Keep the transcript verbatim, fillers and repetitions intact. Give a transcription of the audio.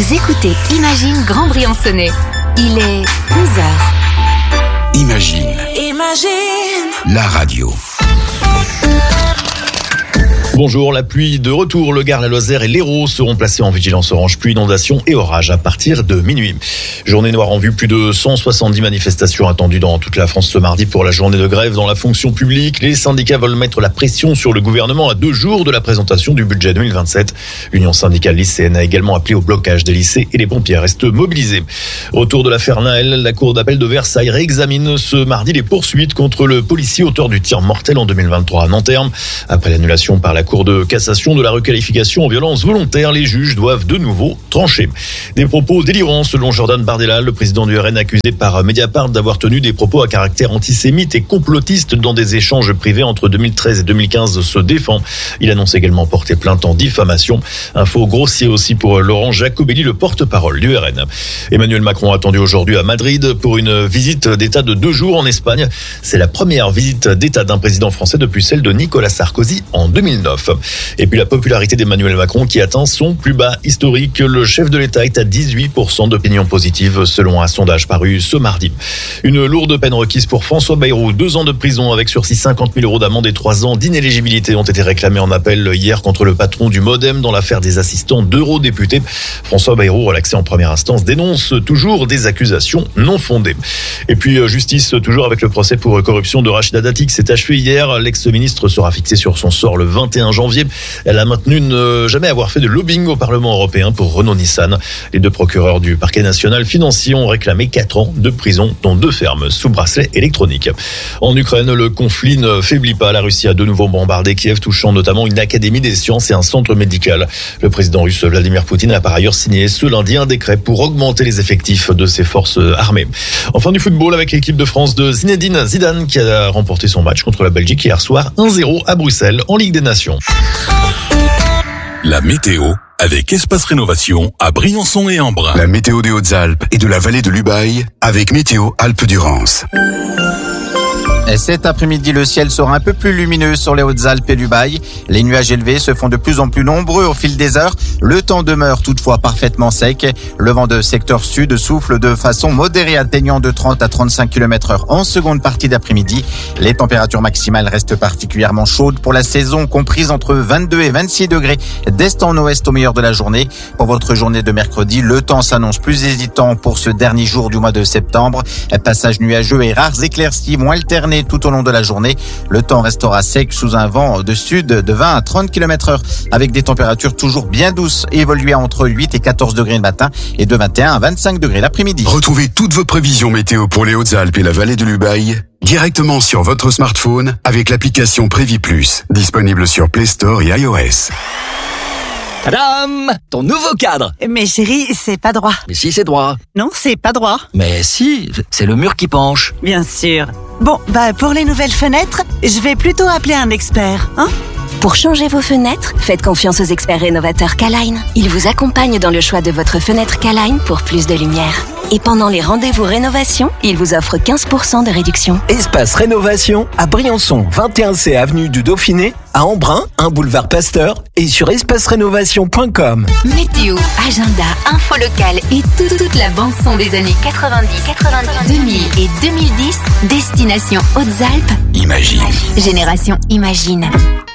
Vous écoutez Imagine Grand Briançonnais. Il est onze heures. Imagine. Imagine. La radio. Bonjour, la pluie de retour. Le Gard, la Lozère et l'Hérault seront placés en vigilance orange pluie, inondation et orage à partir de minuit. Journée noire en vue, plus de cent soixante-dix manifestations attendues dans toute la France ce mardi pour la journée de grève dans la fonction publique. Les syndicats veulent mettre la pression sur le gouvernement à deux jours de la présentation du budget deux mille vingt-sept. L'Union syndicale lycéenne a également appelé au blocage des lycées et les pompiers restent mobilisés. Autour de l'affaire Naël, la cour d'appel de Versailles réexamine ce mardi les poursuites contre le policier auteur du tir mortel en deux mille vingt-trois à Nanterre. Après l'annulation par la Cour de cassation de la requalification en violence volontaire, les juges doivent de nouveau trancher. Des propos délirants selon Jordan Bardella, le président du R N accusé par Mediapart d'avoir tenu des propos à caractère antisémite et complotiste dans des échanges privés entre deux mille treize et deux mille quinze se défend. Il annonce également porter plainte en diffamation. Info grossier aussi pour Laurent Jacobelli, le porte-parole du R N. Emmanuel Macron attendu aujourd'hui à Madrid pour une visite d'État de deux jours en Espagne. C'est la première visite d'État d'un président français depuis celle de Nicolas Sarkozy en deux mille neuf. Et puis la popularité d'Emmanuel Macron qui atteint son plus bas historique. Le chef de l'État est à dix-huit pour cent d'opinion positive selon un sondage paru ce mardi. Une lourde peine requise pour François Bayrou. Deux ans de prison avec sursis cinquante mille euros d'amende et trois ans d'inéligibilité ont été réclamés en appel hier contre le patron du Modem dans l'affaire des assistants d'eurodéputés. François Bayrou, relaxé en première instance, dénonce toujours des accusations non fondées. Et puis justice toujours avec le procès pour corruption de Rachida Dati qui s'est achevé hier. L'ex-ministre sera fixé sur son sort le vingt et un janvier. Elle a maintenu ne jamais avoir fait de lobbying au Parlement européen pour Renault-Nissan. Les deux procureurs du parquet national financier ont réclamé quatre ans de prison, dont deux fermes sous bracelet électronique. En Ukraine, le conflit ne faiblit pas. La Russie a de nouveau bombardé Kiev, touchant notamment une académie des sciences et un centre médical. Le président russe Vladimir Poutine a par ailleurs signé ce lundi un décret pour augmenter les effectifs de ses forces armées. Enfin du football avec l'équipe de France de Zinedine Zidane qui a remporté son match contre la Belgique hier soir un zéro à Bruxelles en Ligue des Nations. La météo avec Espace Rénovation à Briançon et Embrun. La météo des Hautes-Alpes et de la vallée de l'Ubaye avec Météo Alpes-Durance. Cet après-midi, le ciel sera un peu plus lumineux sur les Hautes-Alpes et l'Ubaye. Les nuages élevés se font de plus en plus nombreux au fil des heures. Le temps demeure toutefois parfaitement sec. Le vent de secteur sud souffle de façon modérée, atteignant de trente à trente-cinq kilomètres heure en seconde partie d'après-midi. Les températures maximales restent particulièrement chaudes pour la saison, comprises entre vingt-deux et vingt-six degrés d'est en ouest au meilleur de la journée. Pour votre journée de mercredi, le temps s'annonce plus hésitant pour ce dernier jour du mois de septembre. Passage nuageux et rares éclaircies vont alterner tout au long de la journée. Le temps restera sec sous un vent de sud de vingt à trente kilomètres heure avec des températures toujours bien douces évoluant entre huit et quatorze degrés le matin et de vingt et un à vingt-cinq degrés l'après-midi. Retrouvez toutes vos prévisions météo pour les Hautes-Alpes et la vallée de l'Ubaye directement sur votre smartphone avec l'application Prévi Plus, disponible sur Play Store et iOS. Tadam! Ton nouveau cadre! Mais chérie, c'est pas droit. Mais si, c'est droit. Non, c'est pas droit. Mais si, c'est le mur qui penche. Bien sûr. Bon, bah pour les nouvelles fenêtres, je vais plutôt appeler un expert, hein? Pour changer vos fenêtres, faites confiance aux experts rénovateurs K-Line. Ils vous accompagnent dans le choix de votre fenêtre K-Line pour plus de lumière. Et pendant les rendez-vous rénovation, ils vous offrent quinze pour cent de réduction. Espace Rénovation à Briançon, vingt et un C avenue du Dauphiné, à Embrun, un boulevard Pasteur et sur espace rénovation point com. Météo, agenda, info locale et toute, toute la bande-son des années quatre-vingt-dix, quatre-vingt-dix, deux mille et deux mille dix, destination Hautes-Alpes. Imagine. Génération Imagine.